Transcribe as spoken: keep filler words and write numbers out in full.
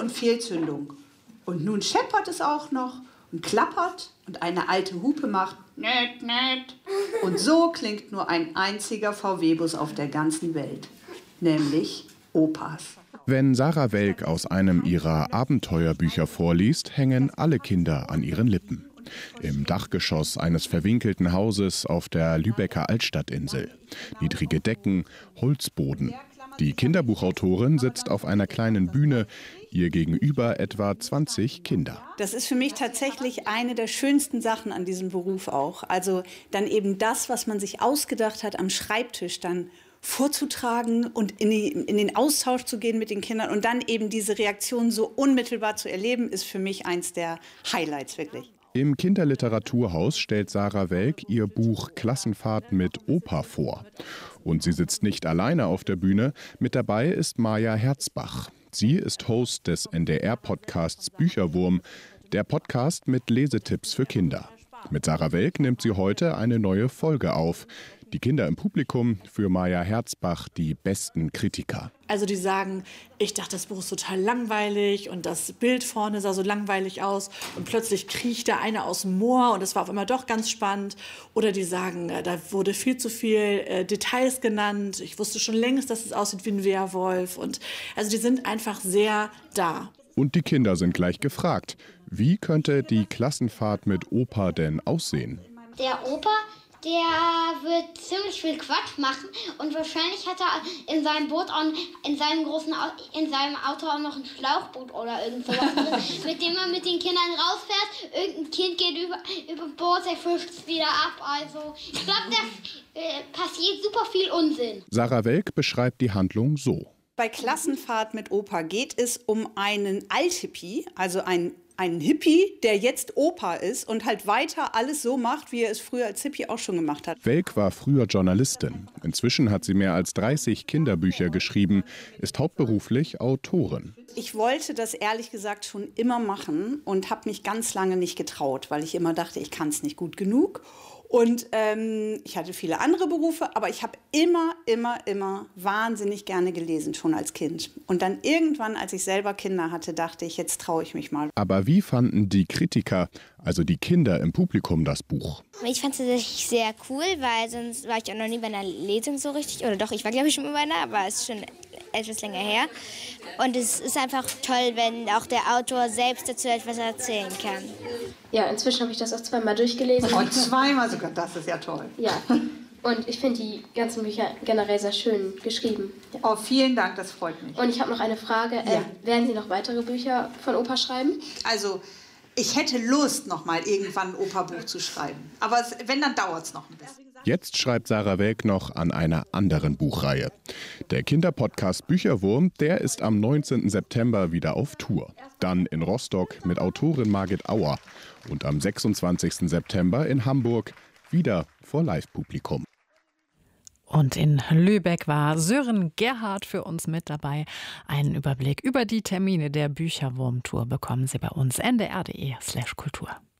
und Fehlzündung. Und nun scheppert es auch noch und klappert und eine alte Hupe macht nett, nett. Und so klingt nur ein einziger V W-Bus auf der ganzen Welt, nämlich Opas. Wenn Sarah Welk aus einem ihrer Abenteuerbücher vorliest, hängen alle Kinder an ihren Lippen. Im Dachgeschoss eines verwinkelten Hauses auf der Lübecker Altstadtinsel. Niedrige Decken, Holzboden. Die Kinderbuchautorin sitzt auf einer kleinen Bühne, ihr gegenüber etwa zwanzig Kinder. Das ist für mich tatsächlich eine der schönsten Sachen an diesem Beruf auch. Also dann eben das, was man sich ausgedacht hat am Schreibtisch, dann vorzutragen und in, die, in den Austausch zu gehen mit den Kindern und dann eben diese Reaktion so unmittelbar zu erleben, ist für mich eins der Highlights wirklich. Im Kinderliteraturhaus stellt Sarah Welk ihr Buch Klassenfahrt mit Opa vor. Und sie sitzt nicht alleine auf der Bühne, mit dabei ist Maja Herzbach. Sie ist Host des N D R-Podcasts Bücherwurm, der Podcast mit Lesetipps für Kinder. Mit Sarah Welk nimmt sie heute eine neue Folge auf. Die Kinder im Publikum, für Maja Herzbach die besten Kritiker. Also die sagen, ich dachte, das Buch ist total langweilig und das Bild vorne sah so langweilig aus und plötzlich kriecht da einer aus dem Moor und das war auf einmal doch ganz spannend. Oder die sagen, da wurde viel zu viel äh, Details genannt. Ich wusste schon längst, dass es aussieht wie ein Werwolf. Und also die sind einfach sehr da. Und die Kinder sind gleich gefragt. Wie könnte die Klassenfahrt mit Opa denn aussehen? Der Opa, der wird ziemlich viel Quatsch machen und wahrscheinlich hat er in seinem Boot, auch, in seinem großen Au- in seinem Auto auch noch ein Schlauchboot oder irgend sowas drin, mit dem er mit den Kindern rausfährt. Irgendein Kind geht über über Bord, er fischt es wieder ab. Also ich glaube, da äh, passiert super viel Unsinn. Sarah Welk beschreibt die Handlung so. Bei Klassenfahrt mit Opa geht es um einen Althippie, also einen, einen Hippie, der jetzt Opa ist und halt weiter alles so macht, wie er es früher als Hippie auch schon gemacht hat. Welk war früher Journalistin. Inzwischen hat sie mehr als dreißig Kinderbücher geschrieben, ist hauptberuflich Autorin. Ich wollte das ehrlich gesagt schon immer machen und habe mich ganz lange nicht getraut, weil ich immer dachte, ich kann es nicht gut genug. Und ähm, ich hatte viele andere Berufe, aber ich habe immer, immer, immer wahnsinnig gerne gelesen, schon als Kind. Und dann irgendwann, als ich selber Kinder hatte, dachte ich, jetzt traue ich mich mal. Aber wie fanden die Kritiker, also die Kinder im Publikum, das Buch? Ich fand es tatsächlich sehr cool, weil sonst war ich auch noch nie bei einer Lesung so richtig. Oder doch, ich war glaube ich schon bei einer, aber es ist schon etwas länger her. Und es ist einfach toll, wenn auch der Autor selbst dazu etwas erzählen kann. Ja, inzwischen habe ich das auch zweimal durchgelesen. Oh, zweimal sogar, das ist ja toll. Ja, und ich finde die ganzen Bücher generell sehr schön geschrieben. Ja. Oh, vielen Dank, das freut mich. Und ich habe noch eine Frage. Äh, Ja. Werden Sie noch weitere Bücher von Opa schreiben? Also, ich hätte Lust, noch mal irgendwann ein Opa-Buch zu schreiben. Aber es, wenn, dann dauert es noch ein bisschen. Jetzt schreibt Sarah Welk noch an einer anderen Buchreihe. Der Kinderpodcast Bücherwurm, der ist am neunzehnten September wieder auf Tour. Dann in Rostock mit Autorin Margit Auer. Und am sechsundzwanzigsten September in Hamburg wieder vor Live-Publikum. Und in Lübeck war Sören Gerhardt für uns mit dabei. Einen Überblick über die Termine der Bücherwurm-Tour bekommen Sie bei uns n d r punkt d e slash kultur.